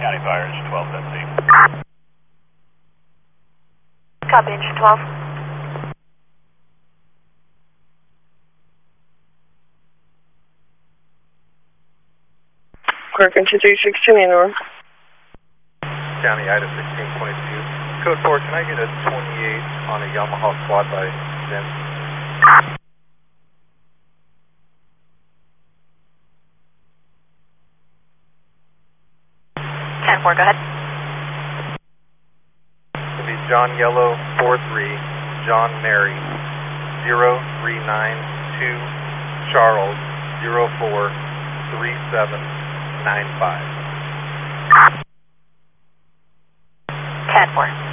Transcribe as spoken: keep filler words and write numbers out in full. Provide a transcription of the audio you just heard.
County Fire, engine twelve, that's me. Copy, engine twelve. Clark, engine three sixteen, Anor. County, Ida sixteen twenty-two. Code four, can I get a twenty-eight on a Yamaha quad by Zen? ten four, go ahead. It'll be John Yellow four three, John Mary zero three nine two, Charles zero four three seven nine five. ten four.